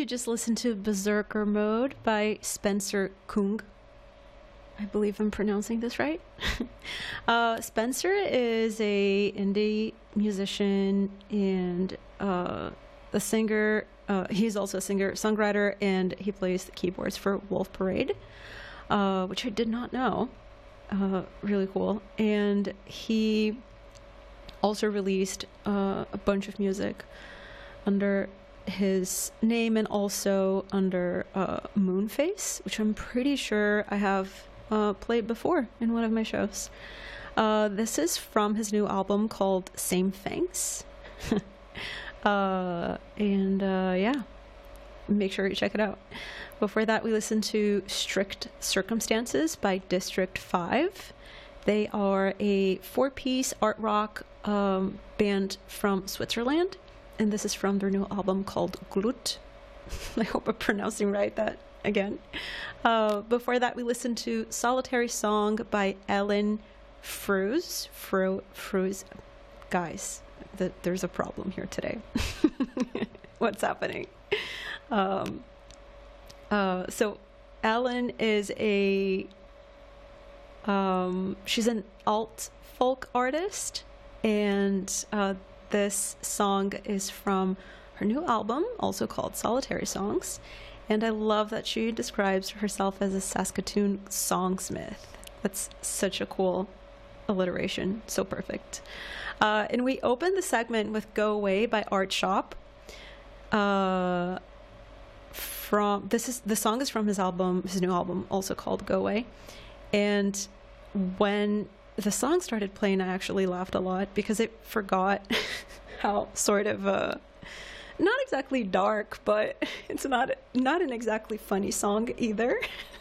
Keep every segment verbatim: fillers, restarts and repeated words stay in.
you just listened to Berserker Mode by Spencer Kung. I believe I'm pronouncing this right. uh, Spencer is a indie musician and uh, a singer. Uh, he's also a singer, songwriter, and he plays the keyboards for Wolf Parade, uh, which I did not know. Uh, really cool. And he also released uh, a bunch of music under his name and also under uh, Moonface, which I'm pretty sure I have uh, played before in one of my shows. Uh, this is from his new album called Same Thanks. uh, and uh, yeah, make sure you check it out. Before that, we listened to Strict Circumstances by District five. They are a four-piece art rock um, band from Switzerland. And this is from their new album called Glut. I hope I'm pronouncing right that again. Uh, before that, we listened to Solitary Song by Ellen Fruz. Fro, Fruz. Guys, the, there's a problem here today. What's happening? Um, uh, so Ellen is a... Um, she's an alt folk artist. And... Uh, This song is from her new album, also called Solitary Songs. And I love that she describes herself as a Saskatoon songsmith. That's such a cool alliteration. So perfect. Uh, and we open the segment with Go Away by Art Shop. Uh, from this is the song is from his album, his new album, also called Go Away. And when the song started playing, I actually laughed a lot because I forgot how sort of uh, not exactly dark, but it's not not an exactly funny song either.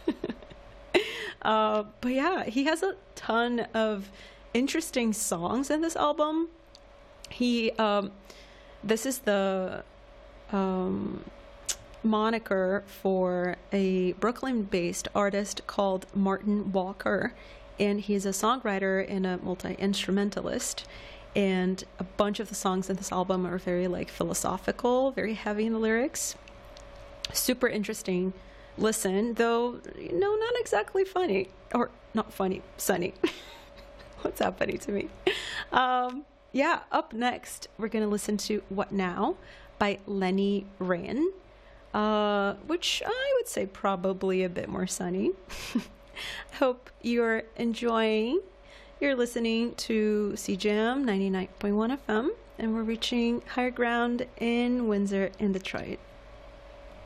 uh, but yeah, he has a ton of interesting songs in this album. He um, this is the um, moniker for a Brooklyn-based artist called Martin Walker. And he's a songwriter and a multi-instrumentalist. And a bunch of the songs in this album are very like philosophical, very heavy in the lyrics. Super interesting listen, though, you know, not exactly funny. Or not funny, sunny. What's happening to me? Um, yeah, up next, we're going to listen to What Now by Lenny Ryan, uh, which I would say probably a bit more sunny. I hope you're enjoying. You're listening to C J M ninety-nine point one F M, and we're reaching higher ground in Windsor and Detroit.